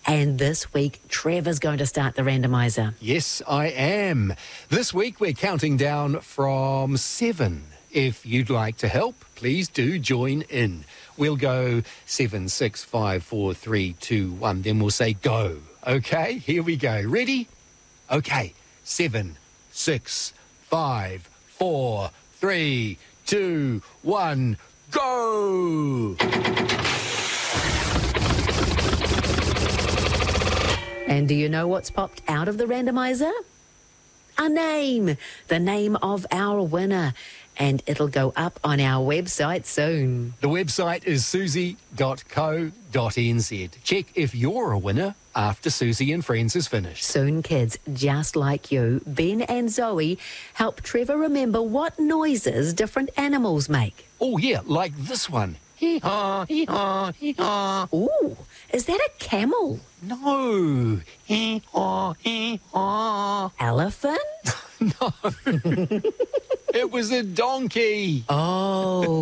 And this week, Trevor's going to start the randomizer. Yes, I am. This week we're counting down from 7. If you'd like to help, please do join in. We'll go 7, 6, 5, 4, 3, 2, 1. Then we'll say go. Okay, here we go. Ready? Okay. 7, 6, 5, 4, 3, 2, 1. Go! And do you know what's popped out of the randomizer? A name, the name of our winner. And it'll go up on our website soon. The website is susie.co.nz. Check if you're a winner after Susie and Friends is finished. Soon, kids just like you, Ben and Zoe, help Trevor remember what noises different animals make. Oh, yeah, like this one. Hee-haw, hee-haw, hee-haw. Ooh, is that a camel? No. Hee-haw, hee-haw. Elephant? No. It was a donkey. Oh.